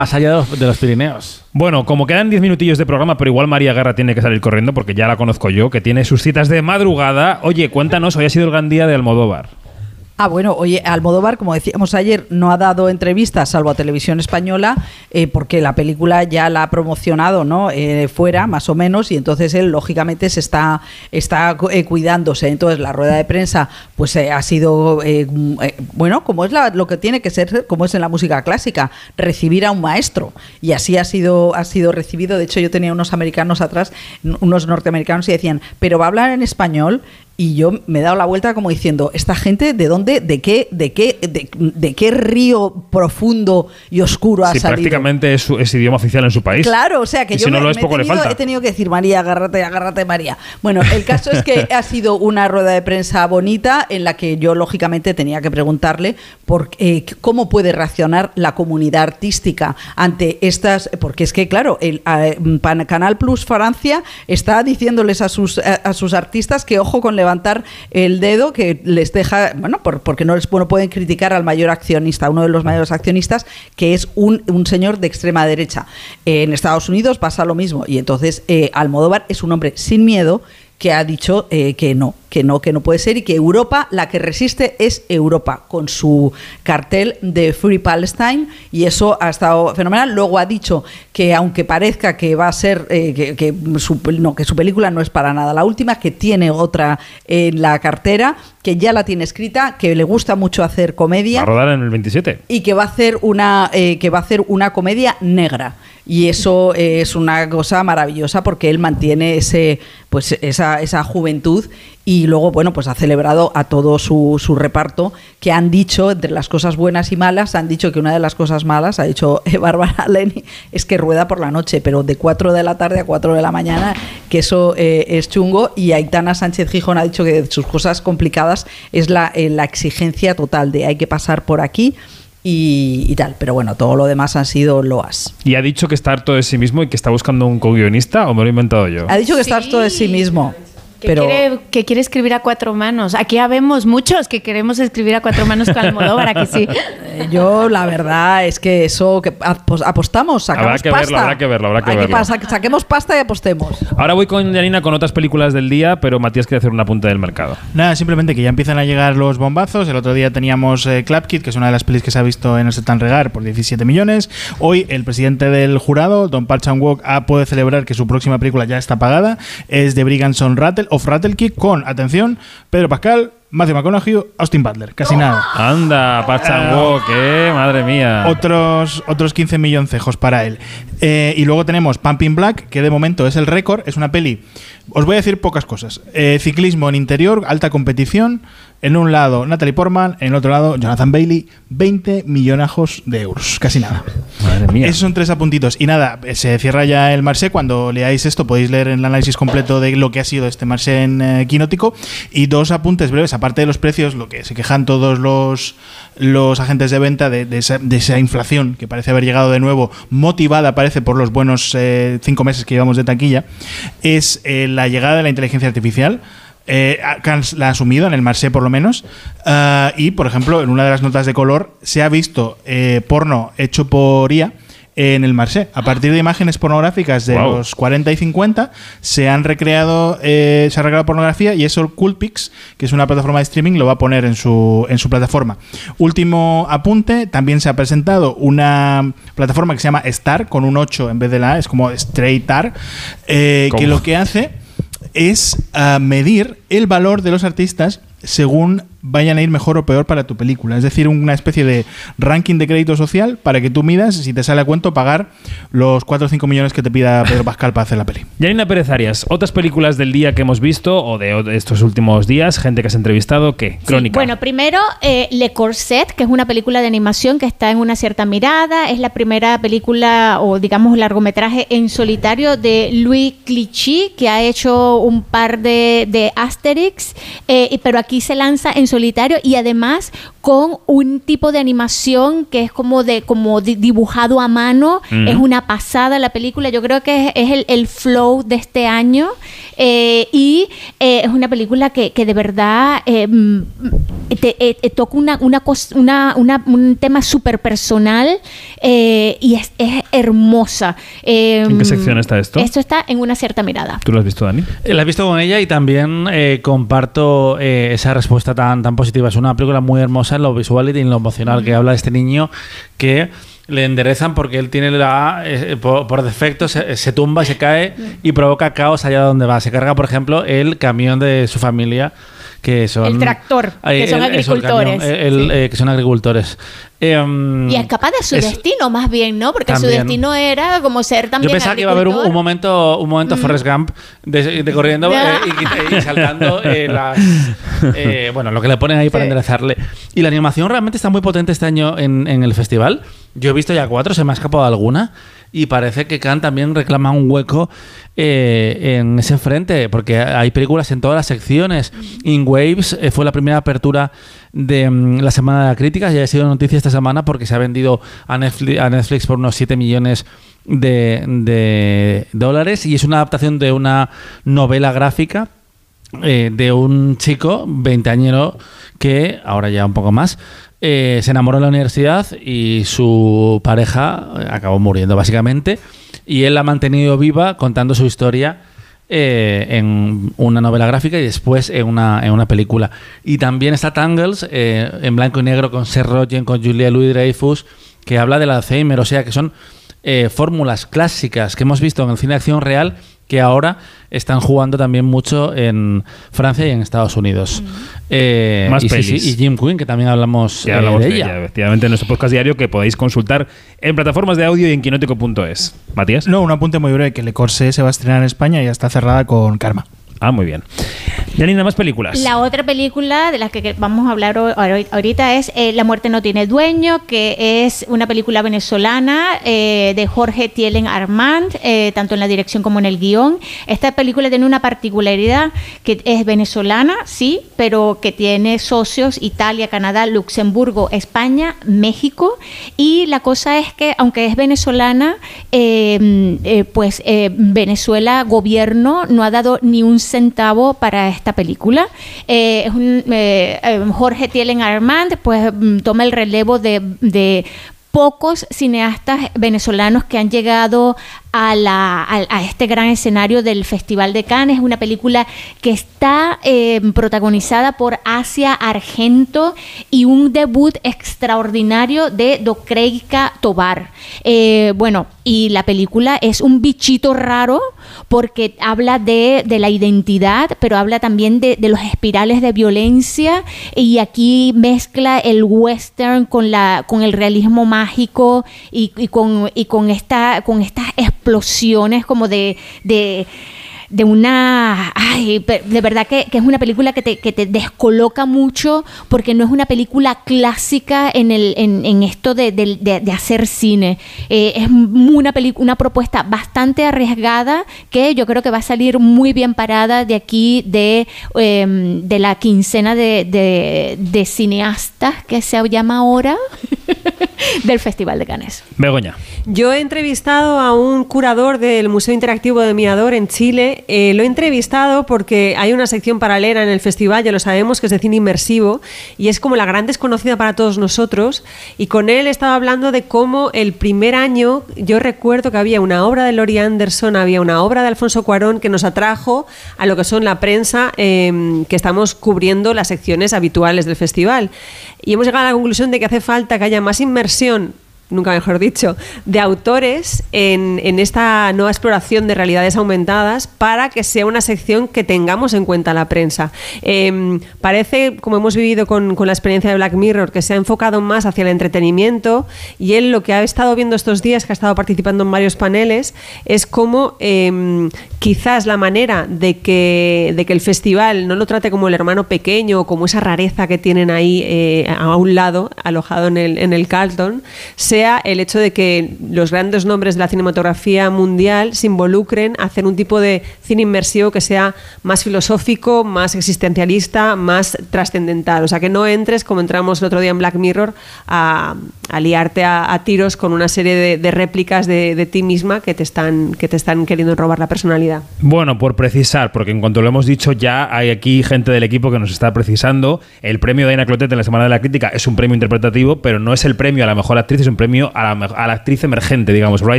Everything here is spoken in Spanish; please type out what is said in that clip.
Más allá de los Pirineos. Bueno, como quedan 10 minutillos de programa, pero igual María Guerra tiene que salir corriendo porque ya la conozco yo, que tiene sus citas de madrugada. Oye, cuéntanos, hoy ha sido el gran día de Almodóvar. Bueno, oye, Almodóvar, como decíamos ayer, no ha dado entrevistas salvo a Televisión Española porque la película ya la ha promocionado, ¿no? Fuera, más o menos, y entonces él, lógicamente, se está cuidándose. Entonces, la rueda de prensa pues ha sido, bueno, como es lo que tiene que ser, como es en la música clásica, recibir a un maestro. Y así ha sido recibido. De hecho, yo tenía unos americanos atrás, unos norteamericanos, y decían, ¿pero va a hablar en español? Y yo me he dado la vuelta como diciendo, ¿esta gente de dónde, de qué río profundo y oscuro ha salido? Prácticamente es idioma oficial en su país. Claro, o sea que y yo si no lo es, poco le falta. He tenido que decir, María, agárrate, María. Bueno, el caso es que ha sido una rueda de prensa bonita en la que yo, lógicamente, tenía que preguntarle cómo puede reaccionar la comunidad artística ante estas... Porque es que, claro, Canal Plus Francia está diciéndoles a sus artistas que ojo con levantar el dedo, que les deja, bueno, porque no pueden criticar al mayor accionista, uno de los mayores accionistas, que es un señor de extrema derecha. En Estados Unidos pasa lo mismo, y entonces Almodóvar es un hombre sin miedo que ha dicho que no puede ser, y que Europa, la que resiste es Europa, con su cartel de Free Palestine, y eso ha estado fenomenal. Luego ha dicho que aunque parezca que va a ser que su película no es para nada la última, que tiene otra en la cartera, que ya la tiene escrita, que le gusta mucho hacer comedia. Va a rodar en el 27. Y que va a hacer una comedia negra. Y eso es una cosa maravillosa porque él mantiene esa juventud. Y luego, bueno, pues ha celebrado a todo su reparto, que han dicho, entre las cosas buenas y malas, han dicho que una de las cosas malas, ha dicho Bárbara Leni, es que rueda por la noche, pero de 4 de la tarde a 4 de la mañana, que eso es chungo. Y Aitana Sánchez Gijón ha dicho que de sus cosas complicadas es la exigencia total de hay que pasar por aquí y tal, pero bueno, todo lo demás han sido loas. ¿Y ha dicho que está harto de sí mismo y que está buscando un co-guionista, o me lo he inventado yo? Ha dicho que está harto de sí mismo. Que quiere escribir a 4 manos. Aquí habemos muchos que queremos escribir a 4 manos con Almodóvar, ¿a que sí? Yo, la verdad, es que eso, que apostamos, sacamos pasta. Habrá que verlo. Saquemos pasta y apostemos. Ahora voy con Janina con otras películas del día, pero Matías quiere hacer un apunte del mercado. Nada, simplemente que ya empiezan a llegar los bombazos. El otro día teníamos Club Kid, que es una de las pelis que se ha visto en el Setan Regar por 17 millones. Hoy el presidente del jurado, Don Park Chan-wook, puede celebrar que su próxima película ya está pagada. Es The Brigands of Rattlekick, con, atención, Pedro Pascal, Matthew McConaughey, Austin Butler. Casi nada. Anda, Park Chan-wook, madre mía. Otros 15 milloncejos para él. Y luego tenemos Pumping Black, que de momento es el récord. Es una peli, os voy a decir pocas cosas. Ciclismo en interior, alta competición. En un lado Natalie Portman, en el otro lado Jonathan Bailey. 20 millonajos de euros, casi nada. Madre mía. Esos son 3 apuntitos. Y nada, se cierra ya el Marché. Cuando leáis esto podéis leer el análisis completo de lo que ha sido este Marché en Quinótico. Y 2 apuntes breves, aparte de los precios, lo que se quejan todos los agentes de venta de esa inflación que parece haber llegado de nuevo, motivada parece por los buenos 5 meses que llevamos de taquilla, es la llegada de la inteligencia artificial. La ha asumido en el Marché, por lo menos. Y, por ejemplo, en una de las notas de color se ha visto porno hecho por IA en el Marché. A partir de imágenes pornográficas de los 40 y 50 se ha recreado pornografía, y eso Coolpix, que es una plataforma de streaming, lo va a poner en su plataforma. Último apunte, también se ha presentado una plataforma que se llama Star, con un 8 en vez de la A, es como Straightar, que lo que hace es medir el valor de los artistas según vayan a ir mejor o peor para tu película. Es decir, una especie de ranking de crédito social para que tú midas si te sale a cuento pagar los 4 o 5 millones que te pida Pedro Pascal para hacer la peli. Janina Pérez Arias, otras películas del día que hemos visto o de estos últimos días, gente que has entrevistado, ¿qué? Crónica. Sí, bueno, primero Le Corset, que es una película de animación que está en Una cierta mirada. Es la primera película o digamos largometraje en solitario de Louis Clichy, que ha hecho un par de Asterix, pero aquí se lanza en solitario y además con un tipo de animación que es como dibujado a mano. Es una pasada la película. Yo creo que es el flow de este año y es una película que de verdad toca un tema súper personal y es hermosa. ¿En qué sección está esto? Esto está en Una cierta mirada. ¿Tú lo has visto, Dani? La he visto con ella y también comparto esa respuesta tan positiva. Es una película muy hermosa en lo visual y en lo emocional, que habla de este niño que le enderezan porque él tiene por defecto se tumba, se cae y provoca caos allá donde va. Se carga, por ejemplo, el camión de su familia, que son... El tractor, que son agricultores. Que son agricultores. Y escapa de su destino, más bien, ¿no? Porque también. su destino era como ser también Yo pensaba que iba a haber un momento Forrest Gump de corriendo y saltando bueno, lo que le ponen ahí para enderezarle. Y la animación realmente está muy potente este año en el festival. Yo he visto ya 4, se me ha escapado alguna. Y parece que Cannes también reclama un hueco en ese frente, porque hay películas en todas las secciones. In Waves fue la primera apertura de la Semana de la Crítica, y ha sido noticia esta semana porque se ha vendido a Netflix por unos 7 millones de dólares, y es una adaptación de una novela gráfica de un chico veinteañero que, ahora ya un poco más, se enamoró en la universidad y su pareja acabó muriendo básicamente, y él la ha mantenido viva contando su historia en una novela gráfica y después en una película. Y también está Tangles en blanco y negro con Seth Rogen, con Julia Louis-Dreyfus, que habla del Alzheimer, o sea que son fórmulas clásicas que hemos visto en el cine de acción real que ahora están jugando también mucho en Francia y en Estados Unidos. Más pelis. Y Jim Quinn, que también hablamos, de ella. Efectivamente, en nuestro podcast diario, que podéis consultar en plataformas de audio y en quinótico.es. ¿Matías? No, un apunte muy breve, que Le Corset se va a estrenar en España y ya está cerrada con Karma. Ah, muy bien. Janina, más películas. La otra película de la que vamos a hablar ahorita es La muerte no tiene dueño, que es una película venezolana de Jorge Thielen Armand, tanto en la dirección como en el guión. Esta película tiene una particularidad, que es venezolana, sí, pero que tiene socios Italia, Canadá, Luxemburgo, España, México. Y la cosa es que, aunque es venezolana, Venezuela, gobierno, no ha dado ni un centavo para esta película. Jorge Thielen Armand pues toma el relevo de pocos cineastas venezolanos que han llegado a este gran escenario del Festival de Cannes. Es una película que está protagonizada por Asia Argento y un debut extraordinario de Dokreika Tovar. Y la película es un bichito raro porque habla de la identidad, pero habla también de los espirales de violencia, y aquí mezcla el western con el realismo mágico y con estas explosiones como de una... de verdad que es una película que te descoloca mucho, porque no es una película clásica en esto de hacer cine. Es una propuesta bastante arriesgada, que yo creo que va a salir muy bien parada de aquí, de la quincena de cineastas que se llama ahora del Festival de Cannes. Begoña. Yo he entrevistado a un curador del Museo Interactivo de Mirador en Chile. Lo he entrevistado porque hay una sección paralela en el festival, ya lo sabemos, que es de cine inmersivo, y es como la gran desconocida para todos nosotros. Y con él estaba hablando de cómo el primer año, yo recuerdo que había una obra de Laurie Anderson, había una obra de Alfonso Cuarón, que nos atrajo a lo que son la prensa que estamos cubriendo las secciones habituales del festival. Y hemos llegado a la conclusión de que hace falta que haya más inmersión, nunca mejor dicho, de autores en esta nueva exploración de realidades aumentadas, para que sea una sección que tengamos en cuenta la prensa. Parece, como hemos vivido con la experiencia de Black Mirror, que se ha enfocado más hacia el entretenimiento, y él lo que ha estado viendo estos días, que ha estado participando en varios paneles, es cómo quizás la manera de que el festival no lo trate como el hermano pequeño o como esa rareza que tienen ahí a un lado, alojado en el Carlton, sea sea el hecho de que los grandes nombres de la cinematografía mundial se involucren a hacer un tipo de cine inmersivo que sea más filosófico, más existencialista, más trascendental. O sea, que no entres como entramos el otro día en Black Mirror a liarte a tiros con una serie de réplicas de ti misma que te están queriendo robar la personalidad. Bueno, por precisar, porque en cuanto lo hemos dicho ya hay aquí gente del equipo que nos está precisando. El premio de Aina Clotet en la Semana de la Crítica es un premio interpretativo, pero no es el premio a la mejor actriz, es un premio a la actriz emergente, digamos, Rising